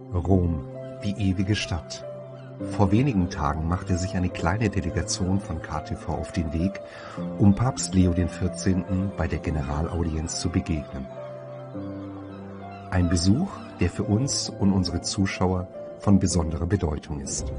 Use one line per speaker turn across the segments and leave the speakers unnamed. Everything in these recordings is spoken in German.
Rom, die ewige Stadt. Vor wenigen Tagen machte sich eine kleine Delegation von KTV auf den Weg, um Papst Leo XIV. Bei der Generalaudienz zu begegnen. Ein Besuch, der für uns und unsere Zuschauer von besonderer Bedeutung ist.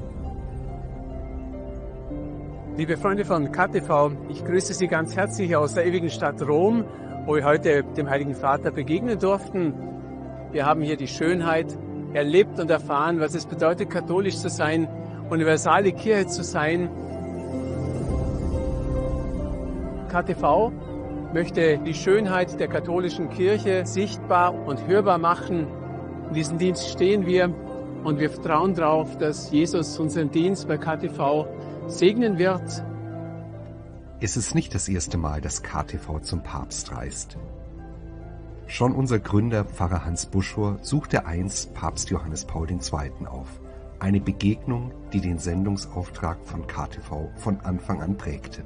Liebe Freunde von KTV, ich grüße Sie ganz herzlich aus der ewigen Stadt Rom, wo wir heute dem Heiligen Vater begegnen durften. Wir haben hier die Schönheit erlebt und erfahren, was es bedeutet, katholisch zu sein, universale Kirche zu sein. KTV möchte die Schönheit der katholischen Kirche sichtbar und hörbar machen. In diesem Dienst stehen wir und wir vertrauen darauf, dass Jesus unseren Dienst bei KTV segnen wird.
Es ist nicht das erste Mal, dass KTV zum Papst reist. Schon unser Gründer, Pfarrer Hans Buschor, suchte einst Papst Johannes Paul II. Auf. Eine Begegnung, die den Sendungsauftrag von KTV von Anfang an prägte.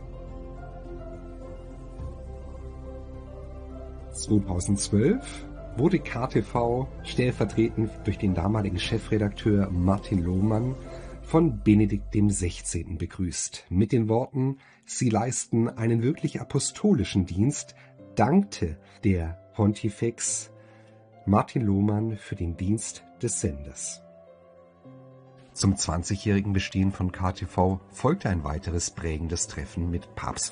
2012 wurde KTV stellvertretend durch den damaligen Chefredakteur Martin Lohmann von Benedikt XVI. Begrüßt. Mit den Worten: Sie leisten einen wirklich apostolischen Dienst, dankte der Pontifex Martin Lohmann für den Dienst des Senders. Zum 20-jährigen Bestehen von KTV folgte ein weiteres prägendes Treffen mit Papst